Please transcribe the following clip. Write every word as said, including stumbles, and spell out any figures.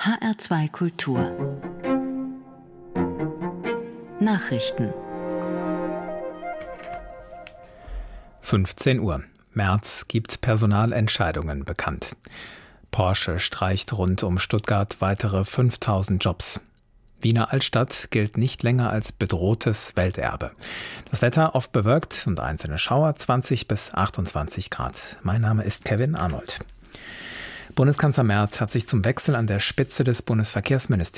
H R zwei Kultur Nachrichten fünfzehn Uhr. Merz gibt Personalentscheidungen bekannt. Porsche streicht rund um Stuttgart weitere fünftausend Jobs. Wiener Altstadt gilt nicht länger als bedrohtes Welterbe. Das Wetter oft bewölkt und einzelne Schauer, zwanzig bis achtundzwanzig Grad. Mein Name ist Kevin Arnold. Bundeskanzler Merz hat sich zum Wechsel an der Spitze des Bundesverkehrsministeriums